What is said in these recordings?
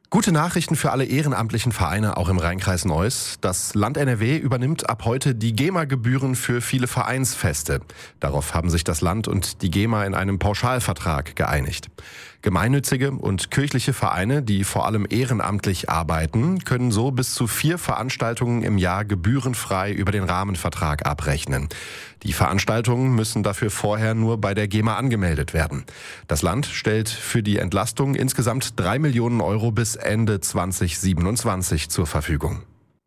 Gute Nachrichten für alle ehrenamtlichen Vereine, auch im Rheinkreis Neuss. Das Land NRW übernimmt ab heute die GEMA-Gebühren für viele Vereinsfeste. Darauf haben sich das Land und die GEMA in einem Pauschalvertrag geeinigt. Gemeinnützige und kirchliche Vereine, die vor allem ehrenamtlich arbeiten, können so bis zu 4 Veranstaltungen im Jahr gebührenfrei über den Rahmenvertrag abrechnen. Die Veranstaltungen müssen dafür vorher nur bei der GEMA angemeldet werden. Das Land stellt für die Entlastung insgesamt 3 Millionen Euro bis Ende 2027 zur Verfügung.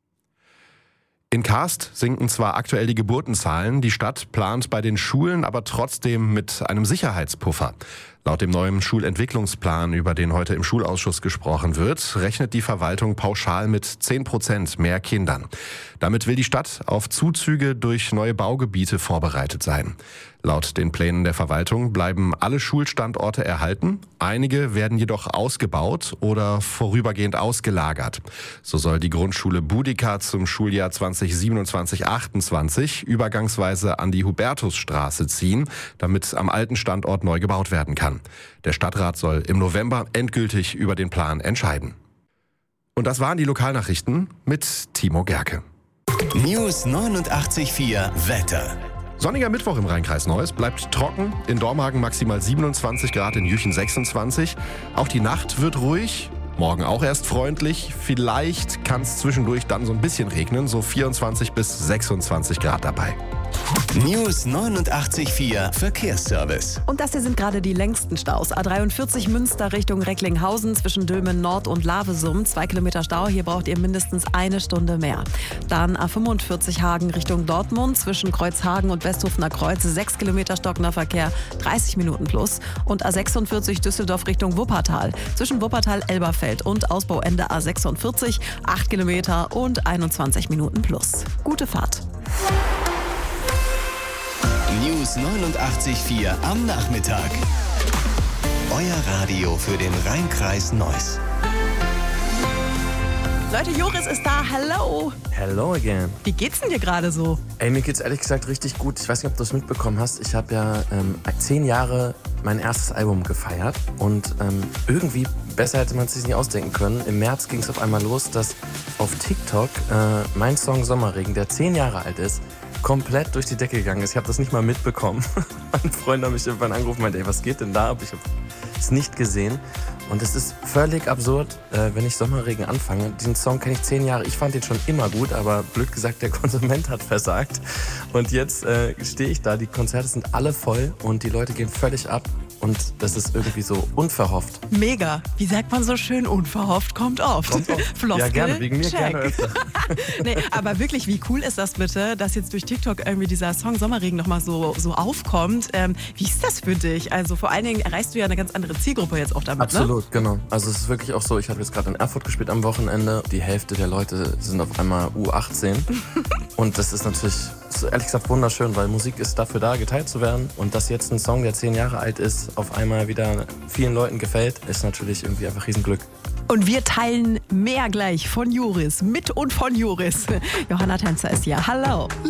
In Kaast sinken zwar aktuell die Geburtenzahlen, die Stadt plant bei den Schulen aber trotzdem mit einem Sicherheitspuffer. Laut dem neuen Schulentwicklungsplan, über den heute im Schulausschuss gesprochen wird, rechnet die Verwaltung pauschal mit 10% mehr Kindern. Damit will die Stadt auf Zuzüge durch neue Baugebiete vorbereitet sein. Laut den Plänen der Verwaltung bleiben alle Schulstandorte erhalten, einige werden jedoch ausgebaut oder vorübergehend ausgelagert. So soll die Grundschule Boudicca zum Schuljahr 2027/28 übergangsweise an die Hubertusstraße ziehen, damit am alten Standort neu gebaut werden kann. Der Stadtrat soll im November endgültig über den Plan entscheiden. Und das waren die Lokalnachrichten mit Timo Gerke. News 89.4 Wetter. Sonniger Mittwoch im Rheinkreis Neuss, bleibt trocken, in Dormagen maximal 27 Grad, in Jüchen 26. Auch die Nacht wird ruhig, morgen auch erst freundlich. Vielleicht kann es zwischendurch dann so ein bisschen regnen, so 24 bis 26 Grad dabei. News 89.4 Verkehrsservice. Und das hier sind gerade die längsten Staus. A43 Münster Richtung Recklinghausen zwischen Dülmen Nord und Lavesum. 2 Kilometer Stau, hier braucht ihr mindestens 1 Stunde mehr. Dann A45 Hagen Richtung Dortmund zwischen Kreuzhagen und Westhofener Kreuz. 6 Kilometer stockender Verkehr, 30 Minuten plus. Und A46 Düsseldorf Richtung Wuppertal. Zwischen Wuppertal-Elberfeld und Ausbauende A46. 8 Kilometer und 21 Minuten plus. Gute Fahrt. News 89.4 am Nachmittag. Euer Radio für den Rheinkreis Neuss. Leute, Joris ist da. Hello. Hello again. Wie geht's denn dir gerade so? Ey, mir geht's ehrlich gesagt richtig gut. Ich weiß nicht, ob du es mitbekommen hast. Ich habe ja 10 Jahre mein erstes Album gefeiert. Und irgendwie, besser hätte man es sich nicht ausdenken können. Im März ging es auf einmal los, dass auf TikTok mein Song Sommerregen, der 10 Jahre alt ist, komplett durch die Decke gegangen ist. Ich habe das nicht mal mitbekommen. Mein Freund hat mich irgendwann angerufen und meinte, ey, was geht denn da ab? Ich habe es nicht gesehen. Und es ist völlig absurd, wenn ich Sommerregen anfange. Diesen Song kenne ich 10 Jahre. Ich fand den schon immer gut, aber blöd gesagt, der Konsument hat versagt. Und jetzt stehe ich da, die Konzerte sind alle voll und die Leute gehen völlig ab. Und das ist irgendwie so unverhofft. Mega. Wie sagt man so schön? Unverhofft kommt oft. Floskel, ja, gerne. Wegen mir check. gerne öfter. Nee, aber wirklich, wie cool ist das bitte, dass jetzt durch TikTok irgendwie dieser Song Sommerregen nochmal so aufkommt. Wie ist das für dich? Also vor allen Dingen erreichst du ja eine ganz andere Zielgruppe jetzt auch damit, Absolut, genau. Also es ist wirklich auch so, ich habe jetzt gerade in Erfurt gespielt am Wochenende. Die Hälfte der Leute sind auf einmal U18. Und das ist natürlich, ehrlich gesagt, wunderschön, weil Musik ist dafür da, geteilt zu werden. Und dass jetzt ein Song, der 10 Jahre alt ist, auf einmal wieder vielen Leuten gefällt, ist natürlich irgendwie einfach Riesenglück. Und wir teilen mehr gleich von Joris, mit und von Joris. Johanna Tänzer ist hier. Hallo.